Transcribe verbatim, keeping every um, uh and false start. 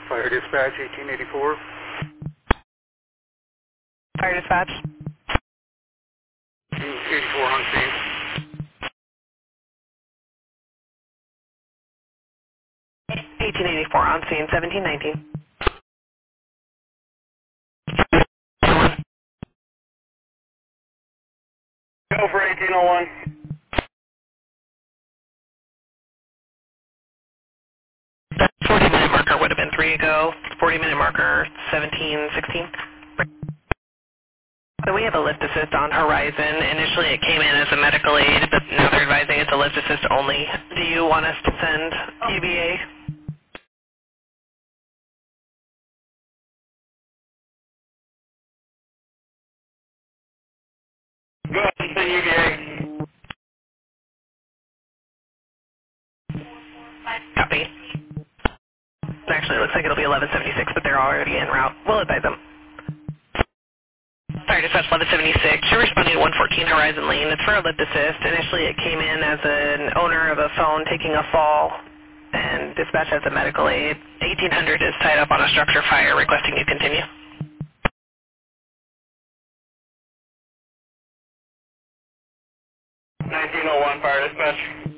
Fire dispatch eighteen eighty-four. Fire dispatch. eighteen eighty-four on scene. eighteen eighty-four on scene, seventeen nineteen. Go for eighteen oh one. That forty minute marker would have been three ago. forty minute marker, seventeen sixteen. So we have a lift assist on Horizon. Initially it came in as a medical aid, but now they're advising it's a lift assist only. Do you want us to send U V A? Go ahead and send U V A. Copy. Actually, it looks like it'll be eleven seventy-six, but they're already en route. We'll advise them. Sorry, dispatch eleven seventy-six. You're responding to one fourteen Horizon Lane. It's for a lift assist. Initially, it came in as an owner of a phone taking a fall, and dispatch as a medical aid. eighteen hundred is tied up on a structure fire, requesting you continue. nineteen oh one fire dispatch.